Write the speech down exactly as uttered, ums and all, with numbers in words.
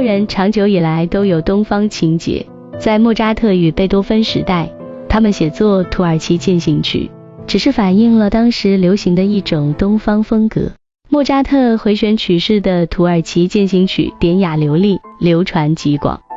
人长久以来都有东方情结，在莫扎特与贝多芬时代，他们写作土耳其进行曲，只是反映了当时流行的一种东方风格。莫扎特回旋曲式的土耳其进行曲典雅流利，流传极广。